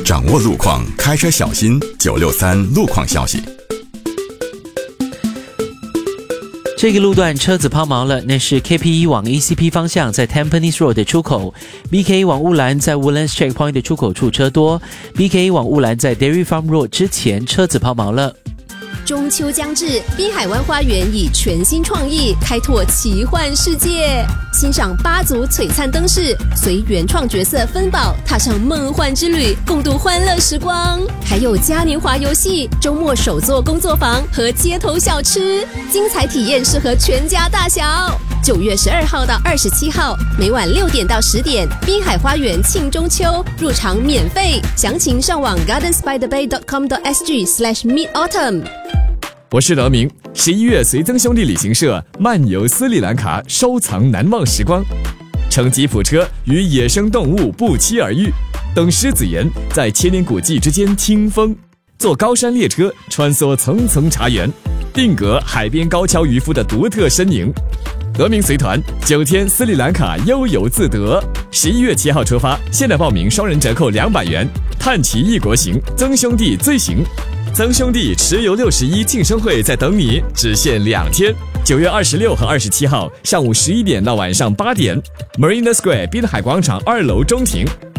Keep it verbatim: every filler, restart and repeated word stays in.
掌握路况，开车小心。九六三路况消息。 这个路段车子抛锚了，那是 K P 一 往 E C P 方向在 Tampines Road 的出口， B K 一 往乌兰在 Woodlands Checkpoint 的出口处车多， B K 一 往乌兰在 Dairy Farm Road 之前车子抛锚了。 中秋将至，滨海湾花园以全新创意开拓奇幻世界，欣赏八组璀璨灯饰，随原创角色分宝踏上梦幻之旅，共度欢乐时光。还有嘉年华游戏、周末手作工作坊和街头小吃，精彩体验适合全家大小。九月十二号到二十七号，每晚六点到十点，滨海花园庆中秋，入场免费，详情上网 gardens by the bay dot com dot s g slash mid autumn。 我是德明，十一月随曾兄弟旅行社漫游斯里兰卡，收藏难忘时光，乘吉普车与野生动物不期而遇，等狮子岩在千年古迹之间听风，坐高山列车穿梭层层茶园，定格海边高跷渔夫的独特身影。德明随团九天斯里兰卡悠游自得，十一月七号出发，现在报名双人折扣两百元，探奇异国行，曾兄弟最行。曾兄弟持游六十一庆生会在等你，只限两天，九月二十六和二十七号上午十一点到晚上八点 ，Marina Square 滨海广场二楼中庭，